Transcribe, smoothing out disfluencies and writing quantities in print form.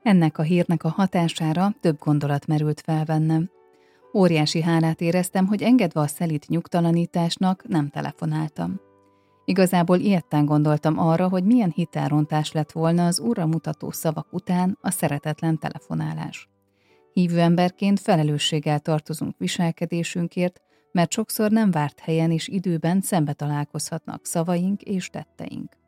Ennek a hírnek a hatására több gondolat merült fel bennem. Óriási hálát éreztem, hogy engedve a szelíd nyugtalanításnak nem telefonáltam. Igazából ilyetten gondoltam arra, hogy milyen hitelrontás lett volna az úrra mutató szavak után a szeretetlen telefonálás. Hívő emberként felelősséggel tartozunk viselkedésünkért, mert sokszor nem várt helyen és időben szembe találkozhatnak szavaink és tetteink.